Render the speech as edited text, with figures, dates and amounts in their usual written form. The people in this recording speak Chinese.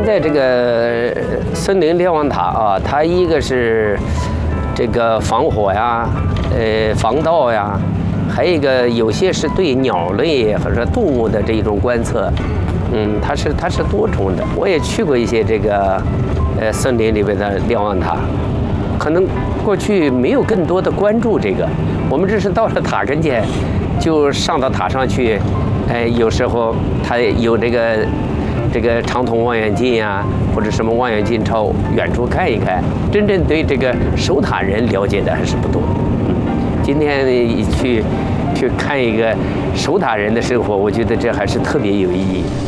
在这个森林瞭望塔啊，它一个是这个防火呀，防盗呀，还有一个有些是对鸟类或者动物的这一种观测，它是多重的。我也去过一些这个森林里边的瞭望塔，可能过去没有更多的关注这个，我们只是到了塔跟前，就上到塔上去，有时候它有这个长筒望远镜呀，或者什么望远镜朝远处看一看，真正对这个守塔人了解的还是不多。今天去看一个守塔人的生活，我觉得这还是特别有意义。